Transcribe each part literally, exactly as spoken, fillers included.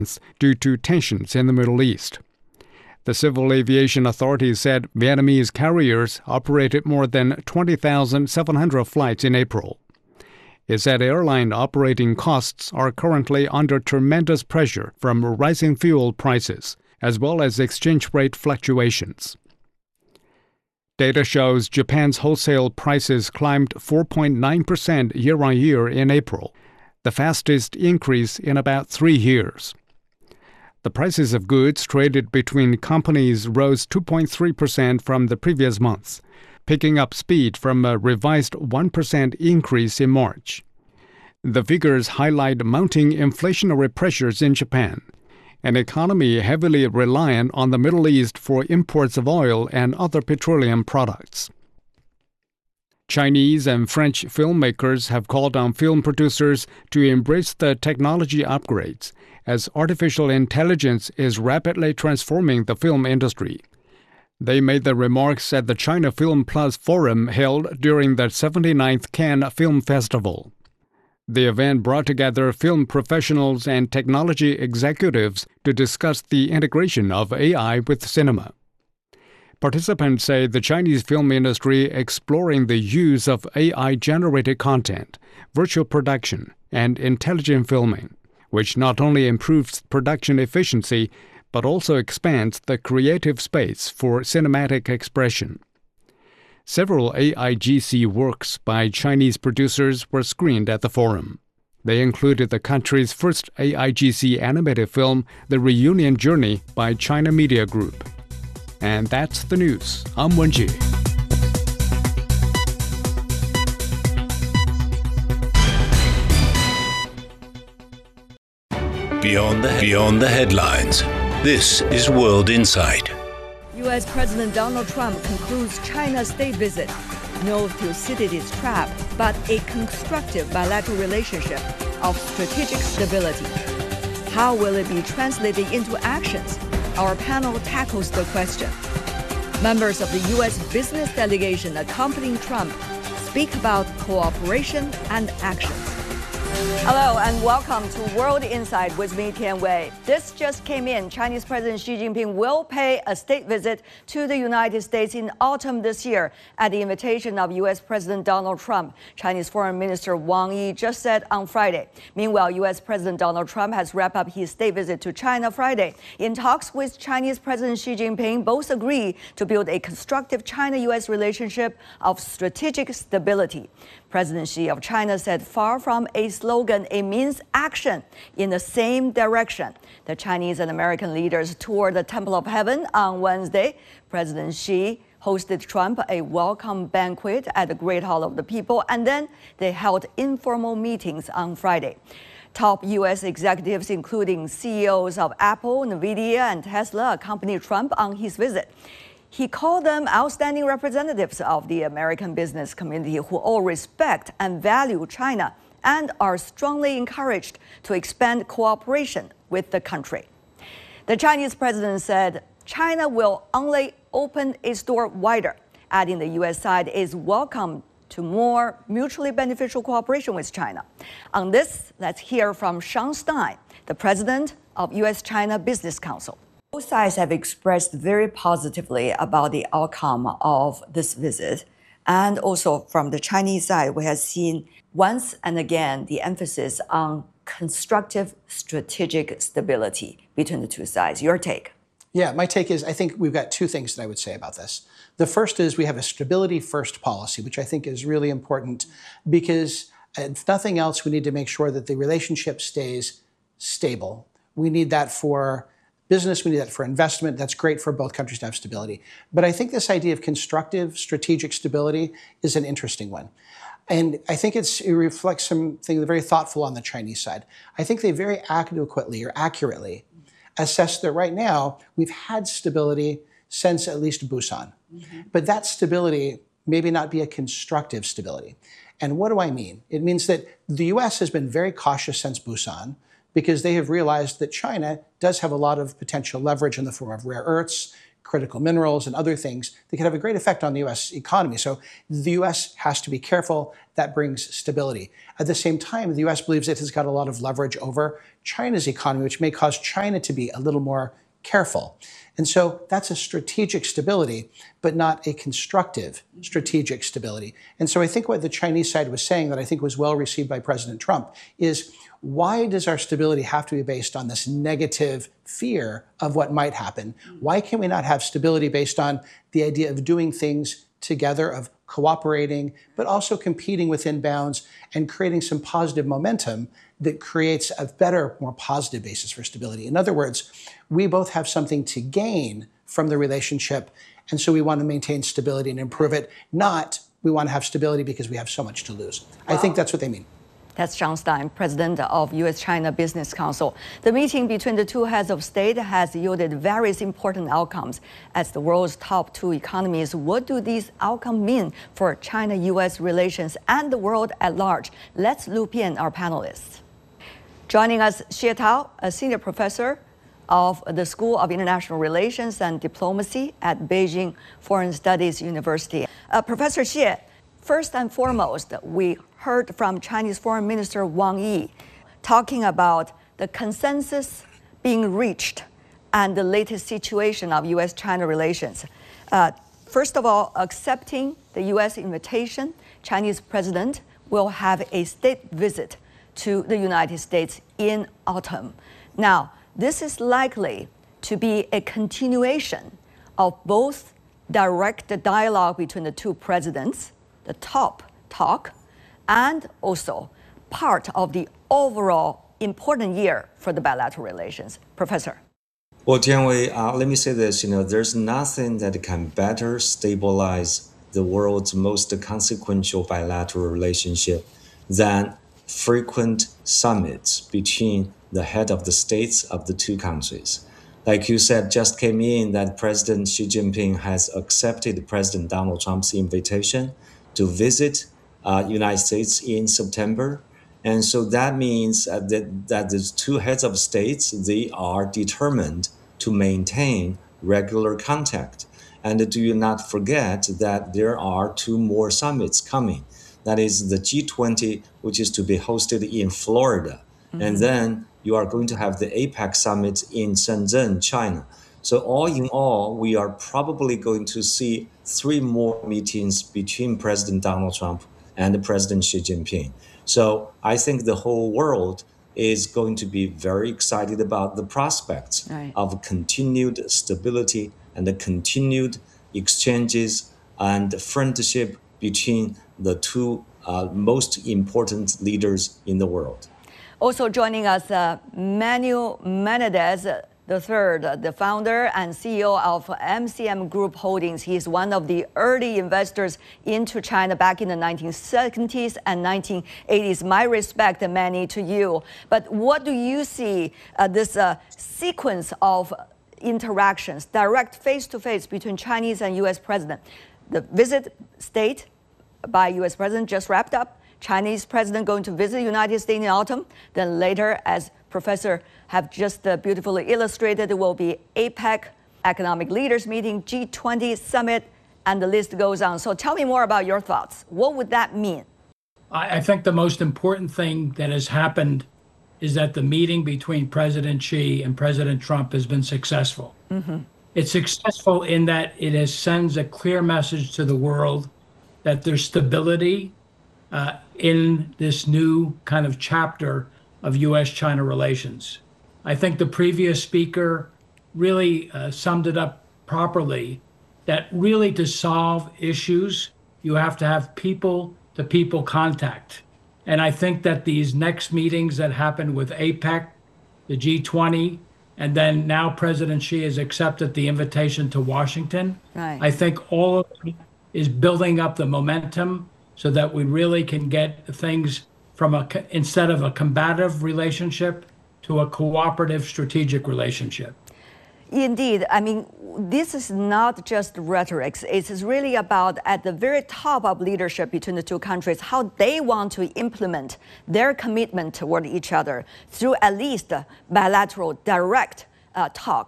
due to tensions in the Middle East. The Civil Aviation Authority said Vietnamese carriers operated more than twenty thousand seven hundred flights in April. It said airline operating costs are currently under tremendous pressure from rising fuel prices, as well as exchange rate fluctuations. Data shows Japan's wholesale prices climbed four point nine percent year-on-year in April, the fastest increase in about three years. The prices of goods traded between companies rose two point three percent from the previous month, picking up speed from a revised one percent increase in March. The figures highlight mounting inflationary pressures in Japan, an economy heavily reliant on the Middle East for imports of oil and other petroleum products. Chinese and French filmmakers have called on film producers to embrace the technology upgrades, as artificial intelligence is rapidly transforming the film industry. They made the remarks at the China Film Plus Forum held during the seventy-ninth Cannes Film Festival. The event brought together film professionals and technology executives to discuss the integration of A I with cinema. Participants say the Chinese film industry exploring the use of A I-generated content, virtual production, and intelligent filming, which not only improves production efficiency but also expands the creative space for cinematic expression. Several A I G C works by Chinese producers were screened at the forum. They included the country's first A I G C animated film, The Reunion Journey by China Media Group. And that's the news. I'm Wenjie. Beyond the, beyond the headlines, this is World Insight. U S President Donald Trump concludes China's state visit. No Thucydides trap, but a constructive bilateral relationship of strategic stability. How will it be translated into actions? Our panel tackles the question. Members of the U S business delegation accompanying Trump speak about cooperation and action. Hello and welcome to World Insight with me, Tian Wei. This just came in. Chinese President Xi Jinping will pay a state visit to the United States in autumn this year at the invitation of U S President Donald Trump, Chinese Foreign Minister Wang Yi just said on Friday. Meanwhile, U S President Donald Trump has wrapped up his state visit to China Friday. In talks with Chinese President Xi Jinping, both agree to build a constructive China-U S relationship of strategic stability. President Xi of China said far from a slogan, it means action in the same direction. The Chinese and American leaders toured the Temple of Heaven on Wednesday. President Xi hosted Trump a welcome banquet at the Great Hall of the People, and then they held informal meetings on Friday. Top U S executives, including C E Os of Apple, NVIDIA, and Tesla, accompanied Trump on his visit. He called them outstanding representatives of the American business community who all respect and value China and are strongly encouraged to expand cooperation with the country. The Chinese president said China will only open its door wider, adding the U S side is welcome to more mutually beneficial cooperation with China. On this, let's hear from Sean Stein, the president of U S China Business Council. Both sides have expressed very positively about the outcome of this visit. And also from the Chinese side, we have seen once and again the emphasis on constructive strategic stability between the two sides. Your take? Yeah, my take is I think we've got two things that I would say about this. The first is we have a stability first policy, which I think is really important because if nothing else, we need to make sure that the relationship stays stable. We need that for business, we need that for investment. That's great for both countries to have stability. But I think this idea of constructive strategic stability is an interesting one. And I think it's, it reflects something very thoughtful on the Chinese side. I think they very adequately or accurately assess that right now we've had stability since at least Busan. Mm-hmm. But that stability maybe not be a constructive stability. And what do I mean? It means that the U S has been very cautious since Busan, because they have realized that China does have a lot of potential leverage in the form of rare earths, critical minerals and other things that could have a great effect on the U S economy. So the U S has to be careful. That brings stability. At the same time, the U S believes it has got a lot of leverage over China's economy, which may cause China to be a little more careful. And so that's a strategic stability, but not a constructive strategic stability. And so I think what the Chinese side was saying that I think was well received by President Trump is, why does our stability have to be based on this negative fear of what might happen? Why can we not have stability based on the idea of doing things together, of cooperating, but also competing within bounds and creating some positive momentum that creates a better, more positive basis for stability? In other words, we both have something to gain from the relationship, and so we want to maintain stability and improve it, not we want to have stability because we have so much to lose. Wow. I think that's what they mean. That's John Stein, president of U S China Business Council. The meeting between the two heads of state has yielded various important outcomes. As the world's top two economies, what do these outcomes mean for China U S relations and the world at large? Let's loop in our panelists. Joining us, Xie Tao, a senior professor of the School of International Relations and Diplomacy at Beijing Foreign Studies University. Uh, Professor Xie, first and foremost, we heard from Chinese Foreign Minister Wang Yi talking about the consensus being reached and the latest situation of U S China relations. Uh, first of all, accepting the U S invitation, Chinese president will have a state visit to the United States in autumn. Now, this is likely to be a continuation of both direct dialogue between the two presidents, the top talk, and also part of the overall important year for the bilateral relations. Professor. Well, Jianwei, uh, let me say this, you know, there's nothing that can better stabilize the world's most consequential bilateral relationship than frequent summits between the head of the states of the two countries. Like you said, just came in that President Xi Jinping has accepted President Donald Trump's invitation to visit uh, United States in September. And so that means uh, that, that the two heads of states, they are determined to maintain regular contact. And do not forget that there are two more summits coming. That is the G twenty, which is to be hosted in Florida. Mm-hmm. And then you are going to have the APEC summit in Shenzhen, China. So all in all, we are probably going to see three more meetings between President Donald Trump and President Xi Jinping. So I think the whole world is going to be very excited about the prospects right. of continued stability and the continued exchanges and friendship between the two uh, most important leaders in the world. Also joining us, uh, Manuel Menendez the third, the founder and C E O of M C M Group Holdings. He is one of the early investors into China back in the nineteen seventies and nineteen eighties. My respect, Manny, to you. But what do you see uh, this uh, sequence of interactions, direct face-to-face between Chinese and U S president? The visit state by U S president just wrapped up. Chinese president going to visit the United States in autumn. Then later, as Professor have just uh, beautifully illustrated, there will be APEC, Economic Leaders Meeting, G twenty Summit, and the list goes on. So tell me more about your thoughts. What would that mean? I, I think the most important thing that has happened is that the meeting between President Xi and President Trump has been successful. Mm-hmm. It's successful in that it has sends a clear message to the world that there's stability uh, in this new kind of chapter of U S China relations. I think the previous speaker really uh, summed it up properly, that really to solve issues, you have to have people-to-people contact. And I think that these next meetings that happen with APEC, the G twenty, and then now President Xi has accepted the invitation to Washington. Right. I think all of it is building up the momentum so that we really can get things from a, instead of a combative relationship to a cooperative strategic relationship. Indeed. I mean, this is not just rhetoric. It's really about at the very top of leadership between the two countries, how they want to implement their commitment toward each other through at least bilateral direct uh, talk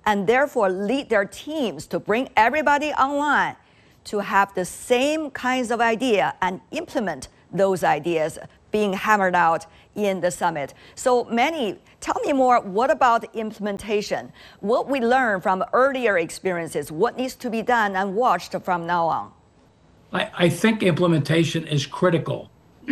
and therefore lead their teams to bring everybody online to have the same kinds of idea and implement those ideas being hammered out in the summit. So Manny, tell me more, what about implementation? What we learned from earlier experiences, what needs to be done and watched from now on? I, I think implementation is critical.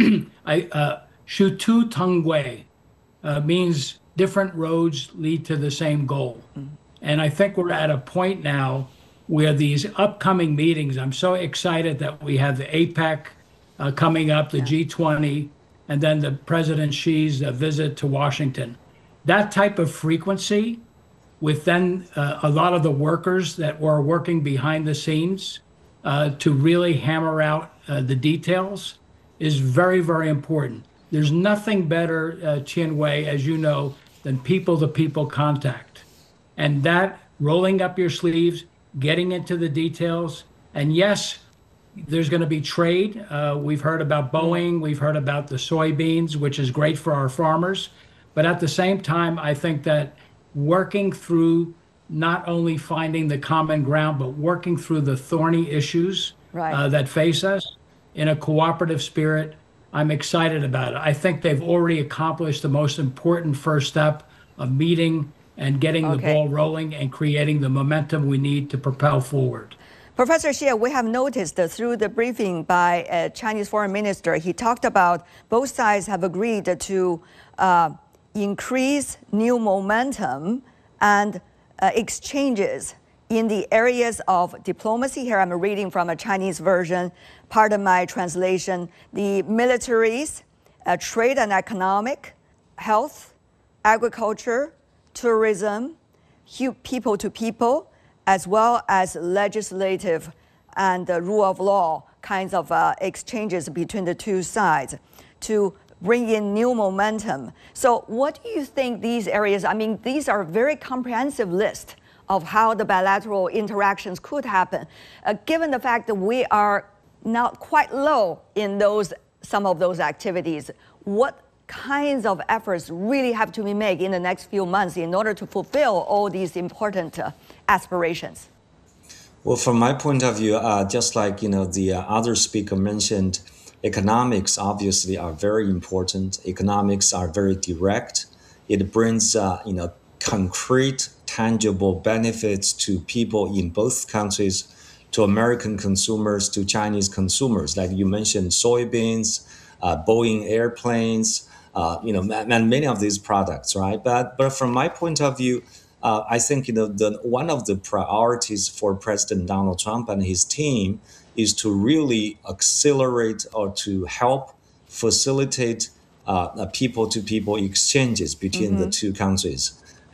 I, uh, Shu Tu Teng Wei uh, means different roads lead to the same goal. Mm-hmm. And I think we're at a point now where these upcoming meetings, I'm so excited that we have the APEC uh, coming up, the yeah. G twenty, and then the President Xi's uh, visit to Washington. That type of frequency with then uh, a lot of the workers that were working behind the scenes uh, to really hammer out uh, the details is very, very important. There's nothing better, uh, Chien Wei, as you know, than people-to-people contact. And that, rolling up your sleeves, getting into the details, and yes, there's going to be trade. Uh, we've heard about Boeing, we've heard about the soybeans, which is great for our farmers. But at the same time, I think that working through not only finding the common ground, but working through the thorny issues right. uh, that face us in a cooperative spirit, I'm excited about it. I think they've already accomplished the most important first step of meeting and getting okay. the ball rolling and creating the momentum we need to propel forward. Professor Xie, we have noticed that through the briefing by a Chinese foreign minister, he talked about both sides have agreed to uh, increase new momentum and uh, exchanges in the areas of diplomacy. Here I'm reading from a Chinese version, pardon my translation, the militaries, uh, trade and economic, health, agriculture, tourism, people to people, as well as legislative and uh, rule of law kinds of uh, exchanges between the two sides to bring in new momentum. So what do you think these areas, I mean, these are a very comprehensive list of how the bilateral interactions could happen, uh, given the fact that we are now quite low in those some of those activities. What kinds of efforts really have to be made in the next few months in order to fulfill all these important uh, aspirations? Well, from my point of view, uh, just like you know the uh, other speaker mentioned, economics obviously are very important. Economics are very direct. It brings uh, you know concrete, tangible benefits to people in both countries, to American consumers, to Chinese consumers. Like you mentioned, soybeans, uh, Boeing airplanes, uh, you know, and many of these products, right? But but from my point of view, uh, I think you know the one of the priorities for President Donald Trump and his team is to really accelerate or to help facilitate uh, people-to-people exchanges between mm-hmm. the two countries.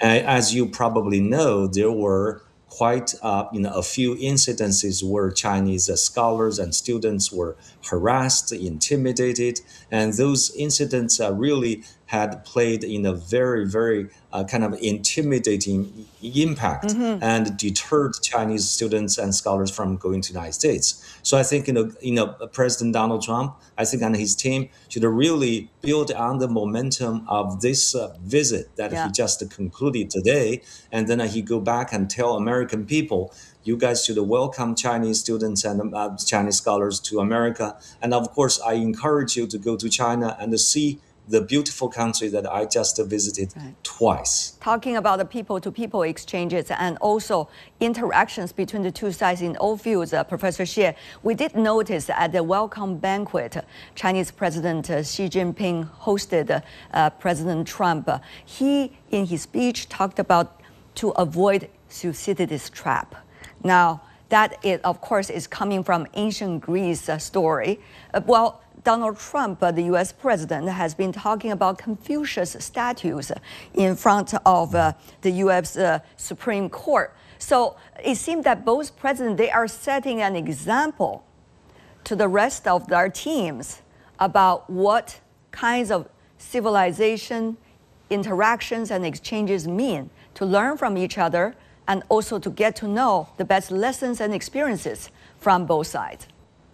As you probably know, there were quite uh, you know, a few incidences where Chinese uh, scholars and students were harassed, intimidated, and those incidents uh, really had played in a very, very uh, kind of intimidating impact mm-hmm. and deterred Chinese students and scholars from going to the United States. So I think, you know, you know, President Donald Trump, I think, and his team should really build on the momentum of this uh, visit that yeah. he just concluded today, and then uh, he go back and tell American people, you guys should welcome Chinese students and uh, Chinese scholars to America. And of course, I encourage you to go to China and to see the beautiful country that I just visited right. twice. Talking about the people-to-people exchanges and also interactions between the two sides in all fields, uh, Professor Xie, we did notice at the welcome banquet, Chinese President uh, Xi Jinping hosted uh, President Trump. Uh, he, in his speech, talked about to avoid Thucydides' trap. Now, that, is, of course, is coming from ancient Greece uh, story. Uh, well, Donald Trump, uh, the U S president, has been talking about Confucius statues in front of uh, the U S uh, Supreme Court. So it seems that both presidents, they are setting an example to the rest of their teams about what kinds of civilization, interactions, and exchanges mean, to learn from each other and also to get to know the best lessons and experiences from both sides.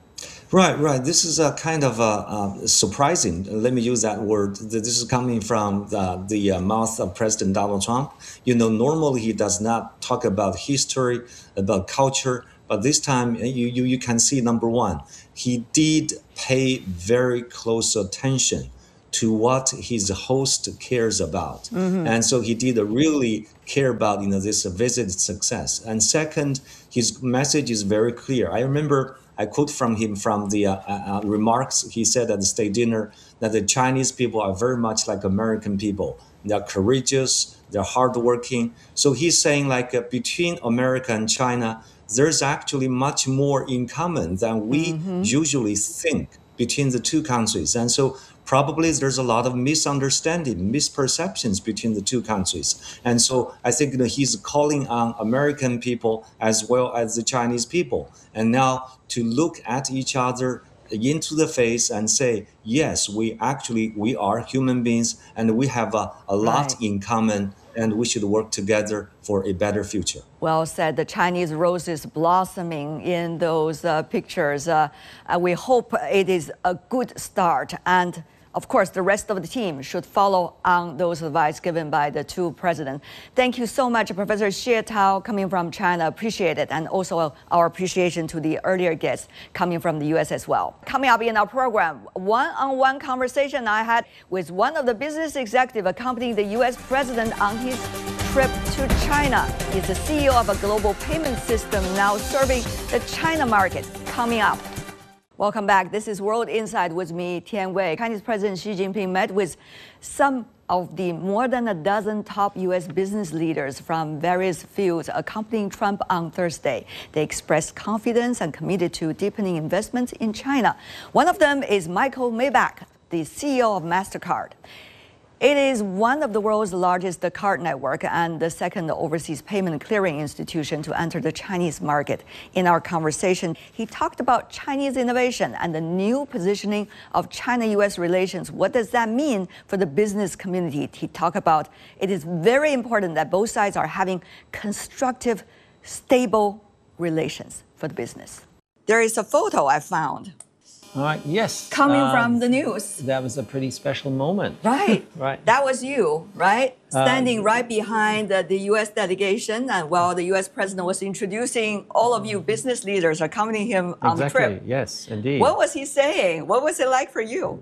Right, right. This is a kind of uh, uh, surprising. Let me use that word. This is coming from the, the uh, mouth of President Donald Trump. You know, normally he does not talk about history, about culture, but this time you, you, you can see, number one, he did pay very close attention to what his host cares about. Mm-hmm. And so he did really care about, you know, this visit success. And second, his message is very clear. I remember I quote from him from the uh, uh, remarks he said at the state dinner that the Chinese people are very much like American people. They're courageous, they're hardworking. So he's saying like uh, between America and China, there's actually much more in common than we mm-hmm. usually think between the two countries. And so probably there's a lot of misunderstanding, misperceptions between the two countries. And so I think you know, he's calling on American people as well as the Chinese people. And now to look at each other into the face and say, yes, we actually, we are human beings and we have a, a lot right. in common and we should work together for a better future. Well said. The Chinese roses blossoming in those uh, pictures. Uh, uh, we hope it is a good start. And of course, the rest of the team should follow on those advice given by the two presidents. Thank you so much, Professor Xie Tao, coming from China. Appreciate it. And also our appreciation to the earlier guests coming from the U S as well. Coming up in our program, one-on-one conversation I had with one of the business executives accompanying the U S president on his trip to China. He's the C E O of a global payment system now serving the China market. Coming up. Welcome back. This is World Insight with me, Tian Wei. Chinese President Xi Jinping met with some of the more than a dozen top U S business leaders from various fields accompanying Trump on Thursday. They expressed confidence and committed to deepening investments in China. One of them is Michael Miebach, the C E O of MasterCard. It is one of the world's largest card network and the second overseas payment clearing institution to enter the Chinese market. In our conversation, he talked about Chinese innovation and the new positioning of China-U S relations. What does that mean for the business community? He talked about it is very important that both sides are having constructive, stable relations for the business. There is a photo I found. All right, yes. Coming um, from the news. That was a pretty special moment. Right. Right. That was you, right? Standing um, right behind the, the U S delegation, and while the U S president was introducing all of you business leaders accompanying him on exactly. the trip. Yes, indeed. What was he saying? What was it like for you?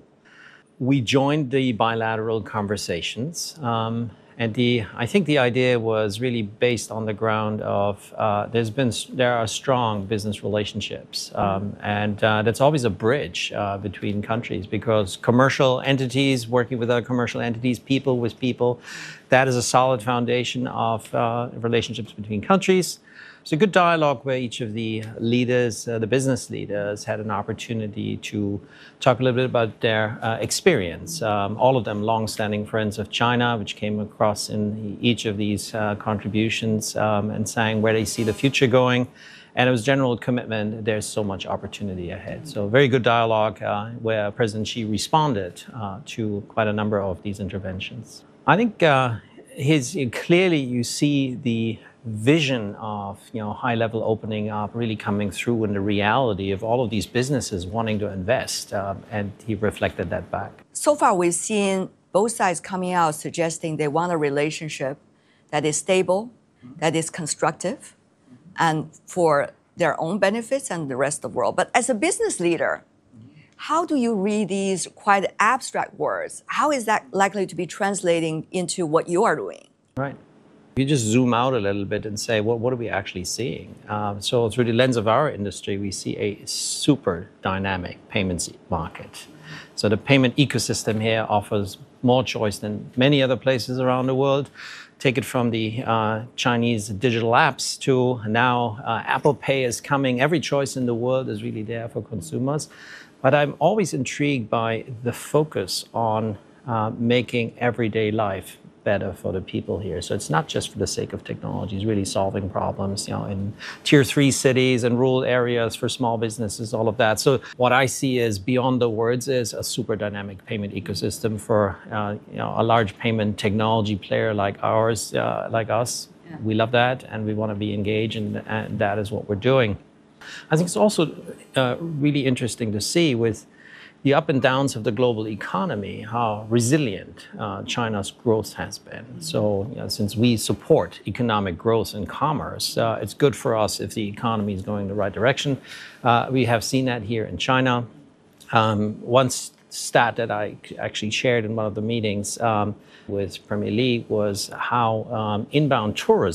We joined the bilateral conversations. Um, And the, I think the idea was really based on the ground of uh, there's been there are strong business relationships, um, and uh, that's always a bridge uh, between countries because commercial entities working with other commercial entities, people with people, that is a solid foundation of uh, relationships between countries. It's a good dialogue where each of the leaders, uh, the business leaders, had an opportunity to talk a little bit about their uh, experience. Um, all of them long-standing friends of China, which came across in each of these uh, contributions um, and saying where they see the future going. And it was general commitment, there's so much opportunity ahead. So very good dialogue uh, where President Xi responded uh, to quite a number of these interventions. I think uh, his clearly you see the vision of you know high-level opening up really coming through in the reality of all of these businesses wanting to invest, um, and he reflected that back. So far, we've seen both sides coming out suggesting they want a relationship that is stable, that is constructive, and for their own benefits and the rest of the world. But as a business leader, how do you read these quite abstract words? How is that likely to be translating into what you are doing? Right. You just zoom out a little bit and say, well, what are we actually seeing? Um, so through the lens of our industry, we see a super dynamic payments market. So the payment ecosystem here offers more choice than many other places around the world. Take it from the uh, Chinese digital apps to now uh, Apple Pay is coming. Every choice in the world is really there for consumers. But I'm always intrigued by the focus on uh, making everyday life better for the people here. So it's not just for the sake of technology, it's really solving problems, you know, in tier three cities and rural areas for small businesses, all of that. So what I see is beyond the words is a super dynamic payment ecosystem for, uh, you know, a large payment technology player like ours, uh, like us. Yeah. We love that and we want to be engaged, and, and that is what we're doing. I think it's also uh, really interesting to see with the up and downs of the global economy, how resilient uh, China's growth has been. So you know, since we support economic growth and commerce, uh, it's good for us if the economy is going in the right direction. Uh, we have seen that here in China. Um, one stat that I actually shared in one of the meetings um, with Premier Li was how um, inbound tourism